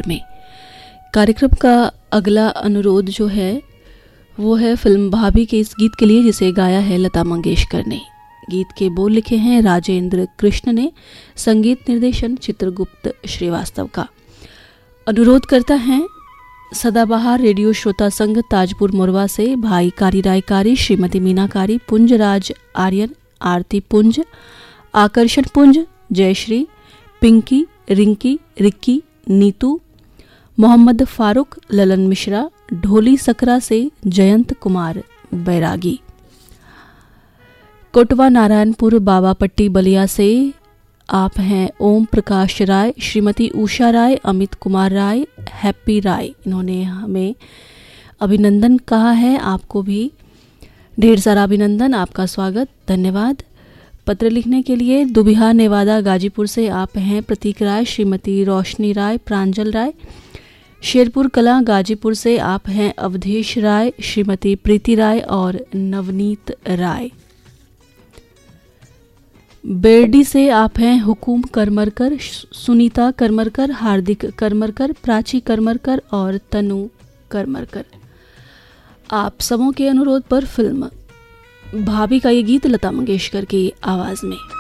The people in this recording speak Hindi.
में। कार्यक्रम का अगला अनुरोध जो है वो है फिल्म भाभी के इस गीत के लिए, जिसे गाया है लता मंगेशकर ने। गीत के बोल लिखे हैं राजेंद्र कृष्ण ने, संगीत निर्देशन चित्रगुप्त श्रीवास्तव का। अनुरोध करता है सदाबहार रेडियो श्रोता संघ ताजपुर मोरवा से भाई कारी रायकारी, श्रीमती मीनाकारी, पुंजराज आर्यन, आरती पुंज, आकर्षण पुंज, जयश्री, पिंकी, रिंकी, रिक्की, नीतू, मोहम्मद फारूक, ललन मिश्रा, ढोली सकरा से जयंत कुमार बैरागी। कोटवा नारायणपुर बाबापट्टी बलिया से आप हैं ओम प्रकाश राय, श्रीमती उषा राय, अमित कुमार राय, हैप्पी राय। इन्होंने हमें अभिनंदन कहा है। आपको भी ढेर सारा अभिनंदन, आपका स्वागत, धन्यवाद। पत्र लिखने के लिए दुबिहा नेवादा गाजीपुर से आप हैं प्रतीक राय, श्रीमती रोशनी राय, प्रांजल राय। शेरपुर कला गाजीपुर से आप हैं अवधेश राय, श्रीमती प्रीति राय और नवनीत राय। बेरडी से आप हैं हुकुम करमरकर, सुनीता करमरकर, हार्दिक करमरकर, प्राची करमरकर और तनु करमरकर। आप सबों के अनुरोध पर फिल्म भाभी का ये गीत लता मंगेशकर की आवाज में।